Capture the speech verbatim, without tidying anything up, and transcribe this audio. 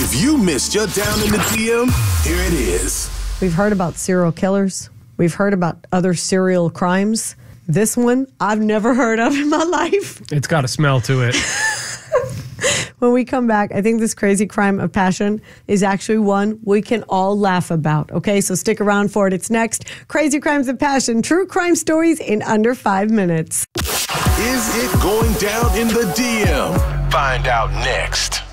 If you missed your down in the D M, here it is. We've heard about serial killers. We've heard about other serial crimes. This one, I've never heard of in my life. It's got a smell to it. When we come back, I think this crazy crime of passion is actually one we can all laugh about. Okay, so stick around for it. It's next. Crazy Crimes of Passion, true crime stories in under five minutes. Is it going down in the D M? Find out next.